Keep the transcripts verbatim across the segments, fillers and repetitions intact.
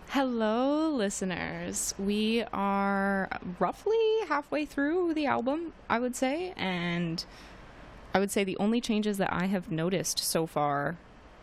Hello, listeners. We are roughly halfway through the album, I would say, and I would say the only changes that I have noticed so far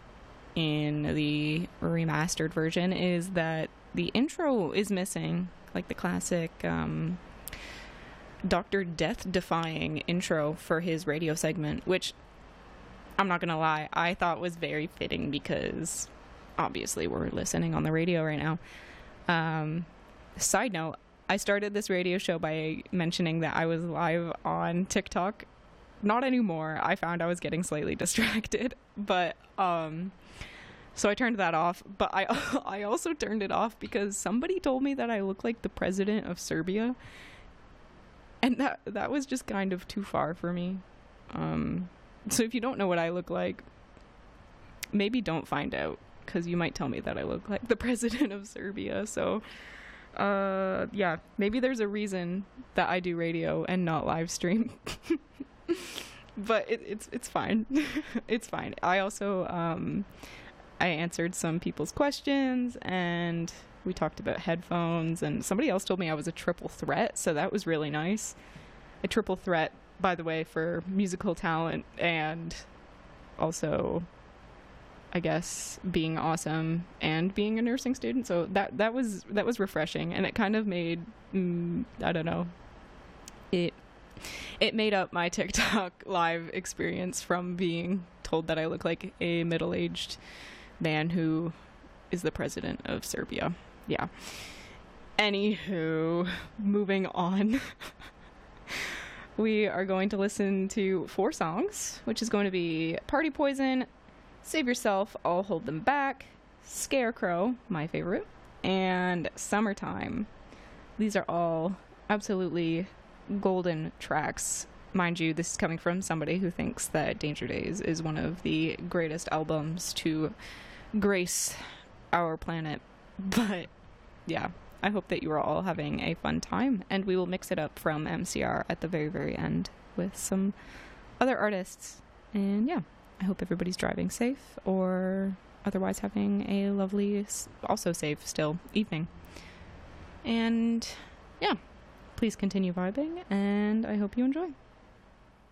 in the remastered version is that the intro is missing, like the classic um, Doctor Death-defying intro for his radio segment, which, I'm not gonna lie, I thought was very fitting because obviously we're listening on the radio right now. Um, side note, I started this radio show by mentioning that I was live on TikTok. Not anymore. I found I was getting slightly distracted, but um, so I turned that off. But I I also turned it off because somebody told me that I look like the president of Serbia, and that that was just kind of too far for me. Um, so if you don't know what I look like, maybe don't find out, because you might tell me that I look like the president of Serbia. So, uh, yeah, maybe there's a reason that I do radio and not live stream. But it, it's it's fine. It's fine. I also um, I answered some people's questions, and we talked about headphones, and somebody else told me I was a triple threat, so that was really nice. A triple threat, by the way, for musical talent and also, I guess, being awesome and being a nursing student. So that that was that was refreshing, and it kind of made mm, I don't know it it made up my TikTok live experience from being told that I look like a middle-aged man who is the president of Serbia. Yeah. Anywho, moving on. We are going to listen to four songs, which is going to be Party Poison, Save Yourself, I'll Hold Them Back, Scarecrow, my favorite, and Summertime. These are all absolutely golden tracks. Mind you, this is coming from somebody who thinks that Danger Days is one of the greatest albums to grace our planet. But yeah, I hope that you are all having a fun time, and we will mix it up from M C R at the very, very end with some other artists. And yeah, I hope everybody's driving safe or otherwise having a lovely, also safe still, evening. And yeah, please continue vibing, and I hope you enjoy.